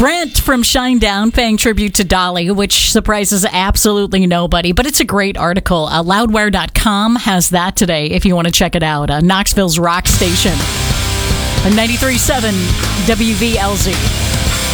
Brent from Shinedown paying tribute to Dolly, which surprises absolutely nobody, but it's a great article. Loudwire.com has that today if you want to check it out. Knoxville's rock station. 93.7 WVLZ.